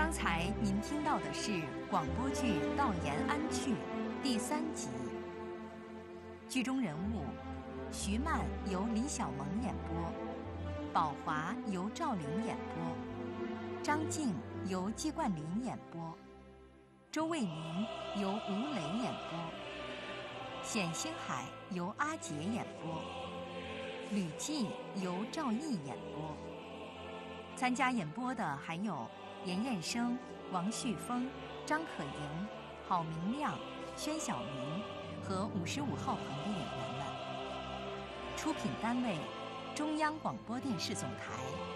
刚才您听到的是广播剧《到延安去》第3集。剧中人物：徐曼由李小萌演播，宝华由赵玲演播，张静由季冠霖演播，周卫民由吴磊演播，冼星海由阿杰演播，吕季由赵毅演播。参加演播的还有严彦生、王旭峰、张可盈、郝明亮、宣晓明和55号棚的演员们。出品单位：中央广播电视总台。